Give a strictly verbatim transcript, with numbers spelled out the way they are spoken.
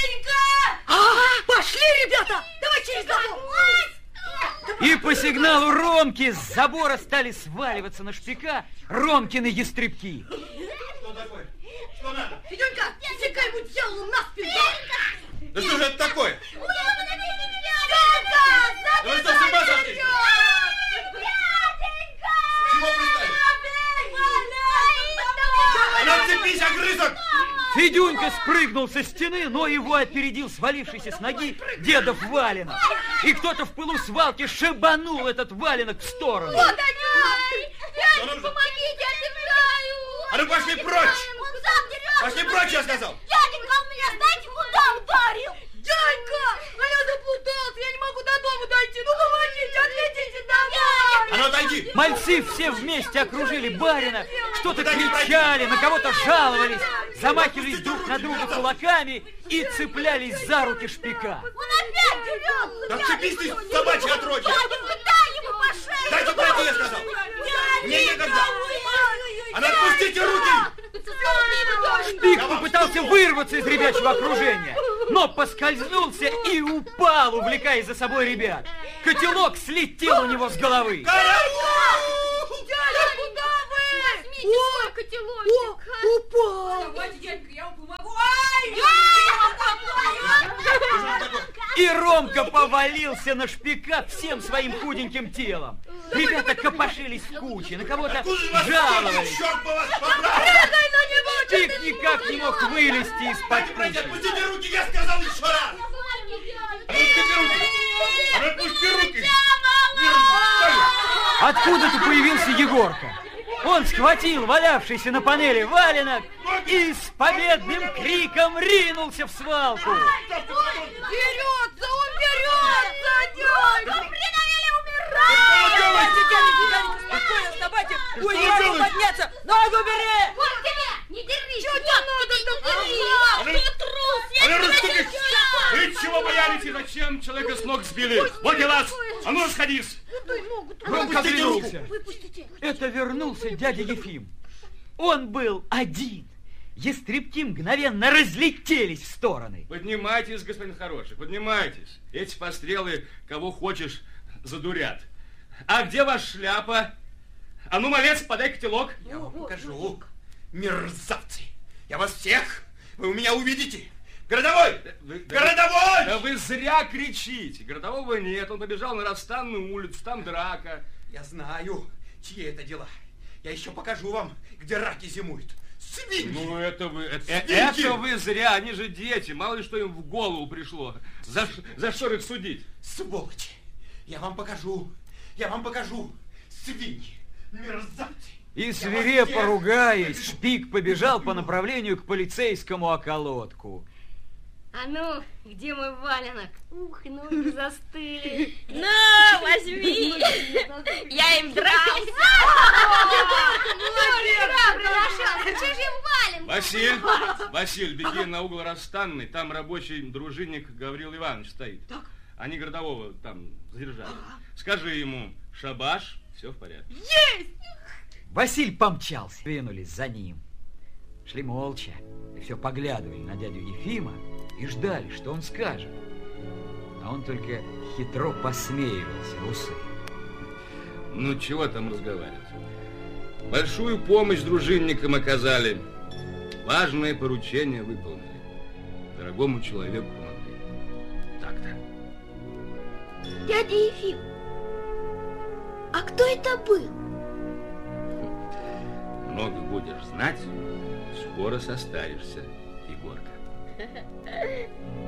Дяденька! А, пошли, ребята! Давай через забор! И по сигналу Ромки с забора стали сваливаться на Шпика Ромкины ястребки. Что такое? Что надо? Федюнька, иди-ка ему дьяволу на спину! Да что же это такое? Федюнька, Да вы что, с ума сошли? Чего пристали? А ну отцепись, огрызок! Федюнька спрыгнул со стены, но его опередил свалившийся с ноги дедов валенок. И кто-то в пылу свалки шибанул этот валенок в сторону. Вот они! Что нужно? Помогите, отдыхаю! А ну пошли прочь! Он сам дерется! Пошли прочь, я сказал! Дяденька, он меня знаете, куда ударил? Дяденька, а я заплутался, я не могу до дома дойти. Ну, помогите, отведите домой! А ну отойди! Мальцы все вместе окружили барина, что-то кричали, на кого-то жаловались, замахивались друг на друга кулаками и цеплялись за руки Шпика. Он опять дерется! Да отцепись ты, собачьи отродье! Дяденька, дай ему по шее! Дайте пройти, я сказал! Мне некогда! А ну отпустите руки! Шпик попытался вырваться из ребячего окружения, но поскользнулся и упал, увлекая за собой ребят. Котелок слетел у него с головы. Караул! Дядя, куда вы? Возьмите свой котелочек. О, упал. Давайте, дяденька, я вам помогу. Ай! И Ромка повалился на Шпика всем своим худеньким телом. Ребята копошились в куче, на кого-то Откуда же вас жаловались. столько, черт бы вас побрал! Прыгай на него! Шпик никак не мог вылезти из-под Дайте, кучи. отпустите руки, я сказал еще раз! Отпусти руки! А ну отпусти руки! Откуда-то появился Егорка. Он схватил валявшийся на панели валенок и с победным криком ринулся в свалку. Берется, он берется, дядя! Вы придавили умирать! Давайте, дяденька, дяденька, спокойно вставайте. Ой, не могу подняться. Ногу бери! Вот тебе! Не держи! Чего тебе надо, А ну, трус! а ну расступись! Вы чего боялись и зачем человека с ног сбили? Вот и вас! А ну расходись! Ромка Отпустите руку. оглянулся. Выпустите! Это вернулся дядя Ефим. Он был один. Ястребки мгновенно разлетелись в стороны. Поднимайтесь, господин хороший, поднимайтесь. Эти пострелы, кого хочешь, задурят. А где ваша шляпа? А ну, малец, подай котелок. Я вам покажу. Мерзавцы! Я вас всех! Вы у меня увидите! Городовой! Вы- Городовой! Да вы зря кричите. Городового нет, он побежал на Расстанную улицу, там драка. Я знаю, чьи это дела. Я еще покажу вам, где раки зимуют. Свиньи! Ну, это вы, это, э- Свиньи! это вы зря, они же дети, мало ли что им в голову пришло. За, ш- за что их судить? Сволочи! Я вам покажу, я вам покажу. Свиньи! Мерзавцы! И Я вас свирепо всех ругаясь, побежу. Шпик побежал по направлению к полицейскому околотку. А ну, где мой валенок? Ух, ноги застыли. На, возьми! Я им дрался. Чужим вален! Василь, Василь, беги на угол Расстанной, там рабочий дружинник Гаврил Иванович стоит. Они городового там задержали. Скажи ему, шабаш, все в порядке. Василь помчался. Двинулись за ним. Шли молча и все поглядывали на дядю Ефима и ждали, что он скажет. А он только хитро посмеивался в усы. Ну, чего там разговаривать? Большую помощь дружинникам оказали. Важное поручение выполнили. Дорогому человеку помогли. Так-то. Дядя Ефим, а кто это был? Много будешь знать, скоро состаришься, Егорка.